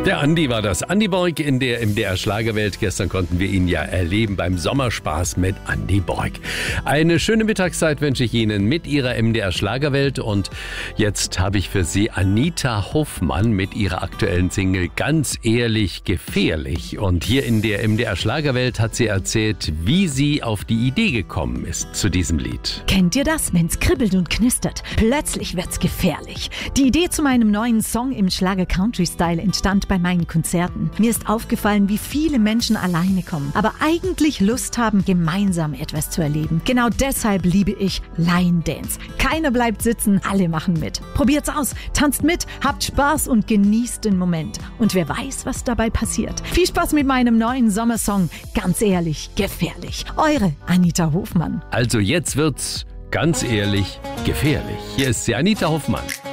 Der Andi war das. Andi Borg in der MDR Schlagerwelt. Gestern konnten wir ihn ja erleben beim Sommerspaß mit Andi Borg. Eine schöne Mittagszeit wünsche ich Ihnen mit Ihrer MDR Schlagerwelt. Und jetzt habe ich für Sie Anita Hoffmann mit ihrer aktuellen Single Ganz ehrlich gefährlich. Und hier in der MDR Schlagerwelt hat sie erzählt, wie sie auf die Idee gekommen ist zu diesem Lied. Kennt ihr das, wenn's kribbelt und knistert? Plötzlich wird's gefährlich. Die Idee zu meinem neuen Song im Schlager-Country-Style entstand bei meinen Konzerten. Mir ist aufgefallen, wie viele Menschen alleine kommen, aber eigentlich Lust haben, gemeinsam etwas zu erleben. Genau deshalb liebe ich Line Dance. Keiner bleibt sitzen, alle machen mit. Probiert's aus, tanzt mit, habt Spaß und genießt den Moment. Und wer weiß, was dabei passiert. Viel Spaß mit meinem neuen Sommersong Ganz ehrlich, gefährlich. Eure Anita Hoffmann. Also jetzt wird's ganz ehrlich gefährlich. Hier ist sie, Anita Hoffmann.